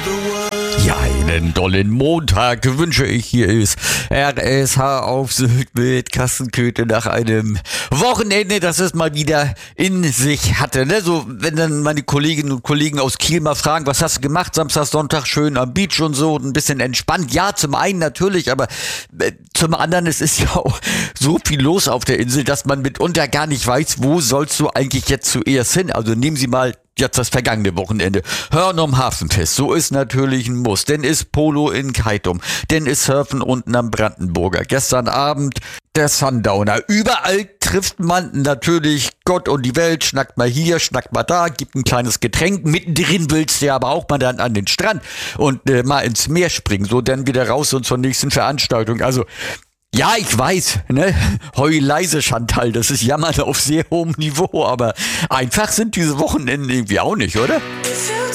Ja, einen dollen Montag wünsche ich. Hier ist RSH auf Sylt mit Kassenköte nach einem Wochenende, das es mal wieder in sich hatte. Ne? So, wenn dann meine Kolleginnen und Kollegen aus Kiel mal fragen, was hast du gemacht, Samstag, Sonntag, schön am Beach und so, ein bisschen entspannt. Ja, zum einen natürlich, aber zum anderen, es ist ja auch so viel los auf der Insel, dass man mitunter gar nicht weiß, wo sollst du eigentlich jetzt zuerst hin. Also nehmen Sie mal jetzt das vergangene Wochenende. Hörnum Hafenfest, so ist natürlich ein Muss. Denn ist Polo in Keitum, denn ist Surfen unten am Brandenburger. Gestern Abend der Sundowner. Überall trifft man natürlich Gott und die Welt, schnackt mal hier, schnackt mal da, gibt ein kleines Getränk. Mittendrin willst du ja aber auch mal dann an den Strand und mal ins Meer springen. So dann wieder raus und zur nächsten Veranstaltung. Also ja, ich weiß, ne? Heu leise, Chantal, das ist Jammern auf sehr hohem Niveau, aber einfach sind diese Wochenenden irgendwie auch nicht, oder?